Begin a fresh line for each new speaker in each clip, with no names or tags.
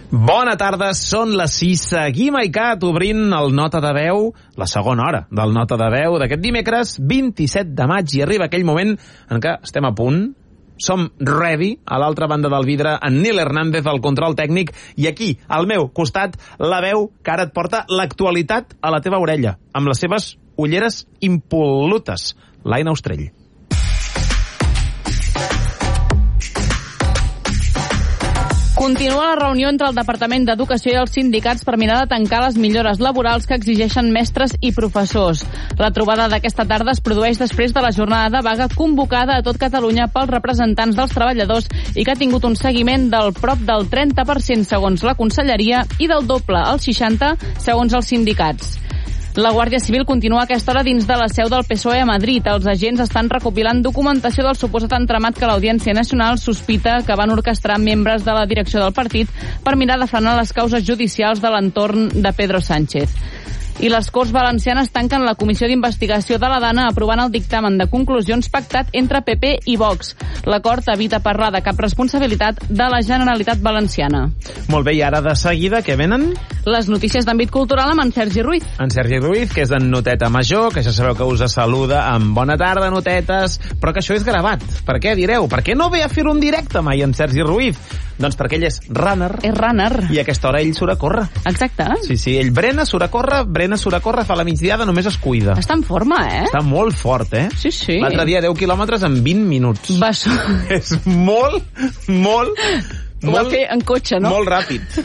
Bona tarda, són les 6. Seguim a ICAT obrint el Nota de Veu, la segona hora del Nota de Veu d'aquest dimecres 27 de maig, i arriba aquell moment en què estem a punt. Som ready, a l'altra banda del vidre, en Nil Hernández, al control tècnic, i aquí, al meu costat, la veu que ara et porta l'actualitat a la teva orella, amb les seves ulleres impol·lutes, l'Aina Ostrell.
Continua la reunió entre el Departament d'Educació i els sindicats per mirar de tancar les millores laborals que exigeixen mestres i professors. La trobada d'aquesta tarda es produeix després de la jornada de vaga convocada a tot Catalunya pels representants dels treballadors i que ha tingut un seguiment del prop del 30% segons la Conselleria i del doble, el 60%, segons els sindicats. La Guàrdia Civil continua a aquesta hora dins de la seu del PSOE a Madrid. Els agents estan recopilant documentació del suposat entramat que l'Audiència Nacional sospita que van orquestrar membres de la direcció del partit per mirar de frenar les causes judicials de l'entorn de Pedro Sánchez. I les Corts Valencianes tanquen la comissió d'investigació de la Dana aprovant el dictamen de conclusions pactat entre PP i Vox. L'acord evita parlar de cap responsabilitat de la Generalitat Valenciana.
Molt bé, i ara de seguida, què venen?
Les notícies d'àmbit cultural amb en Sergi Ruiz.
En Sergi Ruiz, que és en Noteta Major, que ja sabeu que us saluda amb bona tarda, notetes, però que això és gravat. Per què, direu? Per què no ve a fer un directe mai en Sergi Ruiz? Doncs perquè ell és runner.
És runner.
I a aquesta hora ell surt a córrer.
Exacte.
Sí, ell surt a córrer, fa la migdiada, només es cuida.
Està en forma,
Està molt fort,
Sí.
L'altre dia 10 quilòmetres en 20 minuts. És molt...
Ho va fer en cotxe, no?
Molt ràpid.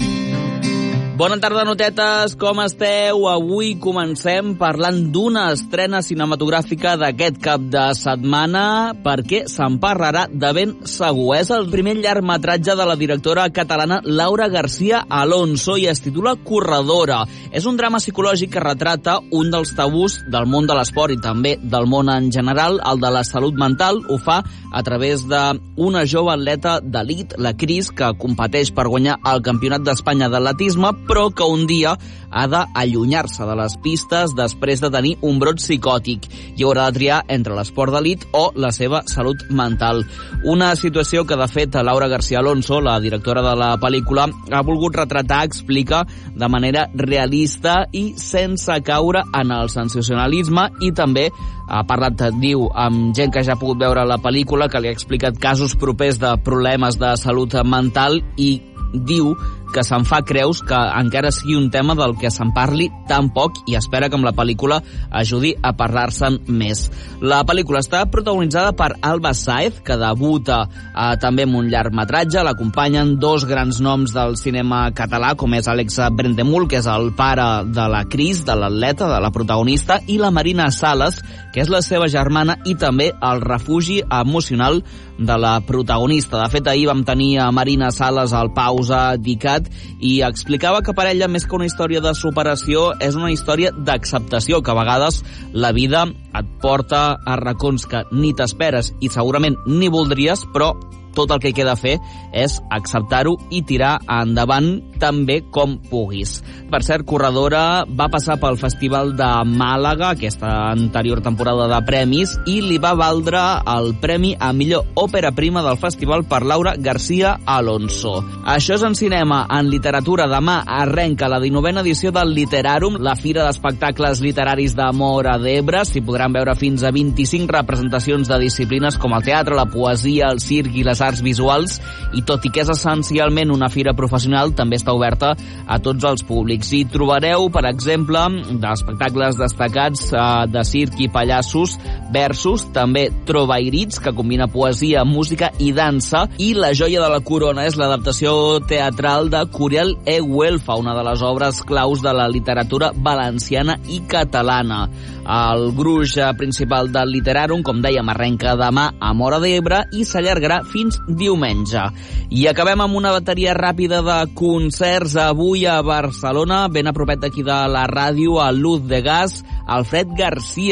Bona tarda, notetes, com esteu? Avui comencem parlant d'una estrena cinematogràfica d'aquest cap de setmana, perquè se'n parlarà de ben segur. És el primer llargmetratge de la directora catalana Laura García Alonso i es titula Corredora. És un drama psicològic que retrata un dels tabús del món de l'esport i també del món en general, el de la salut mental. Ho fa a través d'una jove atleta d'elit, la Cris, que competeix per guanyar el Campionat d'Espanya d'atletisme, però que un dia ha d'allunyar-se de les pistes després de tenir un brot psicòtic i haurà de triar entre l'esport d'elit o la seva salut mental. Una situació que, de fet, Laura García Alonso, la directora de la pel·lícula, ha volgut retratar, explica, de manera realista i sense caure en el sensacionalisme, i també ha parlat, diu, amb gent que ja ha pogut veure la pel·lícula, que li ha explicat casos propers de problemes de salut mental, i diu que se'n fa creus que encara sigui un tema del que se'n parli tan poc, i espera que amb la pel·lícula ajudi a parlar-se'n més. La pel·lícula està protagonitzada per Alba Sáez, que debuta també amb un llargmetratge. L'acompanyen dos grans noms del cinema català, com és Àlex Brendemul, que és el pare de la Cris, de l'atleta, de la protagonista, i la Marina Sales, que és la seva germana i també el refugi emocional de la protagonista. De fet, ahir vam tenir a Marina Sales al Pausa d'ICAT i explicava que per ella, més que una història de superació, és una història d'acceptació, que a vegades la vida et porta a racons que ni t'esperes i segurament ni voldries, però tot el que hi queda fer és acceptar-ho i tirar endavant tan bé com puguis. Per cert, Corredora va passar pel Festival de Màlaga, aquesta anterior temporada de premis, i li va valdre el premi a millor òpera prima del festival per Laura García Alonso. Això és en cinema. En literatura, demà arrenca la 19a edició del Literàrum, la fira d'espectacles literaris de Móra d'Ebre. S'hi podran veure fins a 25 representacions de disciplines com el teatre, la poesia, el circ i les arts visuals, i tot i que és essencialment una fira professional, també està oberta a tots els públics. Hi trobareu, per exemple, d'espectacles destacats de circ i pallassos, versos, també trovairits, que combina poesia, música i dansa, i la joia de la corona és l'adaptació teatral de Curiel e Huelfa, una de les obres claus de la literatura valenciana i catalana. El gruix principal del Literàrum, com dèiem, arrenca demà a Móra d'Ebre i s'allargarà fins diumenge. I acabem amb una bateria ràpida de concerts avui a Barcelona, ben a propet d'aquí de la ràdio, a Luz de Gas, Alfred Garcia.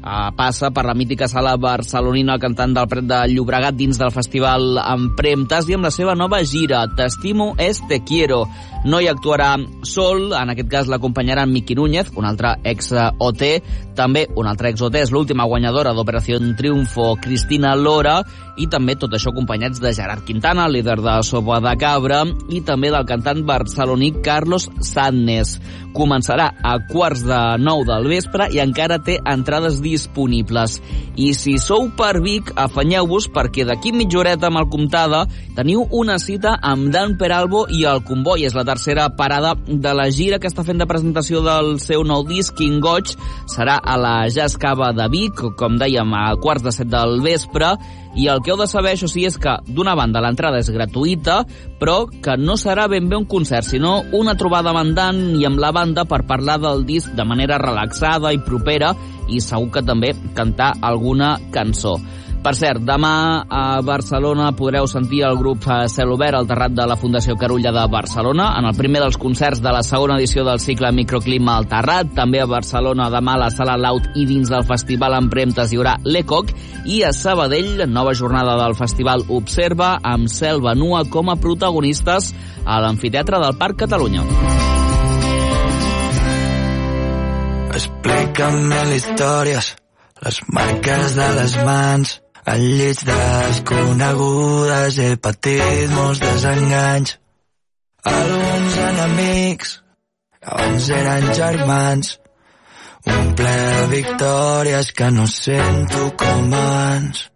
passa per la mítica sala barcelonina el cantant del Prat de Llobregat dins del festival Empremtes i amb la seva nova gira, T'estimo es te quiero. No hi actuarà sol, en aquest cas l'acompanyaran Miki Núñez, un altre ex-OT, també un altre ex-OT és l'última guanyadora d'Operació Triunfo, Cristina Lora, i també tot això acompanyats de Gerard Quintana, líder de Sopa de Cabra, i també del cantant barceloní Carlos Sadness. Començarà a 8:45 del vespre i encara té entrades disponibles. I si sou per Vic, afanyeu-vos perquè d'aquí mitja horeta amb el Comtada teniu una cita amb Dan Peralbo i el Comboi. És la tercera parada de la gira que està fent de presentació del seu nou disc, King Goig. Serà a la Jazz Cava de Vic, com dèiem, a 6:45 del vespre. I el que heu de saber, això sí, és que, d'una banda, l'entrada és gratuïta, però que no serà ben bé un concert, sinó una trobada amb en Dan i amb la banda per parlar del disc de manera relaxada i propera i segur que també cantar alguna cançó. Per cert, demà a Barcelona podreu sentir el grup Cel Obert al terrat de la Fundació Carulla de Barcelona, en el primer dels concerts de la segona edició del cicle Microclima al Terrat. També a Barcelona demà a la Sala Laut i dins del Festival Empremtes hi haurà l'Ecoc, i a Sabadell, nova jornada del Festival Observa, amb Selva Nua com a protagonistes a l'Amfiteatre del Parc Catalunya.
Explícame les històries, les marques de les mans, al llit desconegudes he patit molts desenganys. Alguns enemics abans eren germans, un ple de victòries que no sento com abans.